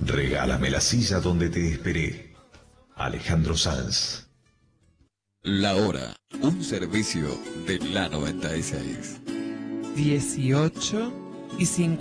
Regálame la silla donde te esperé. Alejandro Sanz. La Hora, un servicio de la 96. 18:50.